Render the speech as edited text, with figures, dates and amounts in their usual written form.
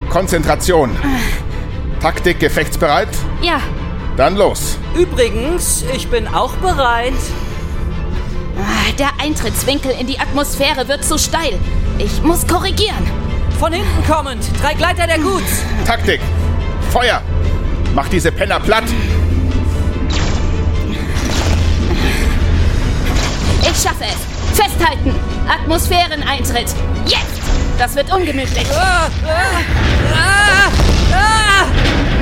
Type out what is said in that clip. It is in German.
Konzentration. Taktik gefechtsbereit? Ja. Dann los. Übrigens, ich bin auch bereit. Der Eintrittswinkel in die Atmosphäre wird zu steil. Ich muss korrigieren. Von hinten kommend. 3 Gleiter der Guts. Taktik. Feuer. Mach diese Penner platt. Ich schaffe es. Festhalten. Atmosphäreneintritt. Jetzt. Das wird ungemütlich. Ah, ah, ah, ah.